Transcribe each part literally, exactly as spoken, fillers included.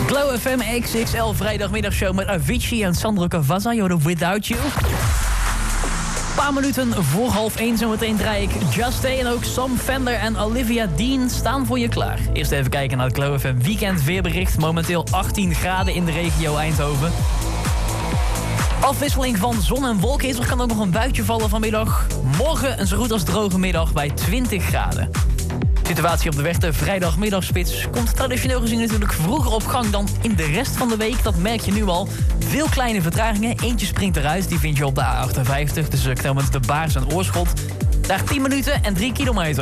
Glow F M X X L vrijdagmiddagshow met Avicii en Sandro Cavazza. You're Without You. Een paar minuten voor half één zometeen draai ik Just Stay. En ook Sam Fender en Olivia Dean staan voor je klaar. Eerst even kijken naar het Glow F M weekend weerbericht. Momenteel achttien graden in de regio Eindhoven. Afwisseling van zon en wolken is. Er kan ook nog een buitje vallen vanmiddag. Morgen een zo goed als droge middag bij twintig graden. Situatie op de weg, de vrijdagmiddagspits, komt traditioneel gezien natuurlijk vroeger op gang dan in de rest van de week. Dat merk je nu al. Veel kleine vertragingen. Eentje springt eruit. Die vind je op de A achtenvijftig tussen knooppunt De Baars en Oorschot. Daar tien minuten en drie kilometer.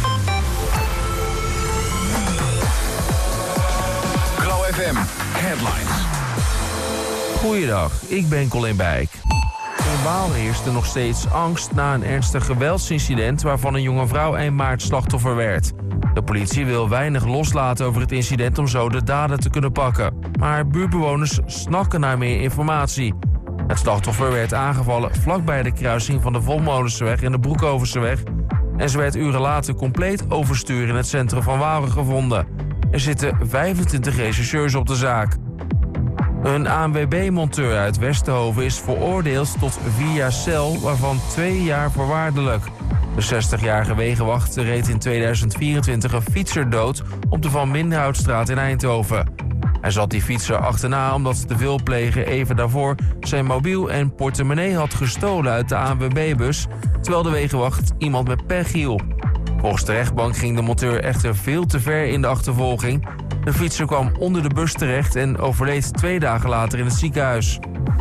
Glow F M Headlines. Goeiedag, ik ben Colin Bijk. In Waal heerst er nog steeds angst na een ernstig geweldsincident waarvan een jonge vrouw eind maart slachtoffer werd. De politie wil weinig loslaten over het incident om zo de dader te kunnen pakken. Maar buurtbewoners snakken naar meer informatie. Het slachtoffer werd aangevallen vlakbij de kruising van de Volmolenseweg en de Broekhovense en ze werd uren later compleet overstuur in het centrum van Waal gevonden. Er zitten vijfentwintig rechercheurs op de zaak. Een A N W B-monteur uit Westerhoven is veroordeeld tot vier jaar cel, waarvan twee jaar voorwaardelijk. De zestigjarige wegenwacht reed in tweeduizend vierentwintig een fietser dood op de Van Minderhoutstraat in Eindhoven. Hij zat die fietser achterna omdat de veelpleger even daarvoor zijn mobiel en portemonnee had gestolen uit de A N W B-bus, terwijl de wegenwacht iemand met pech hielp. Volgens de rechtbank ging de monteur echter veel te ver in de achtervolging. De fietser kwam onder de bus terecht en overleed twee dagen later in het ziekenhuis.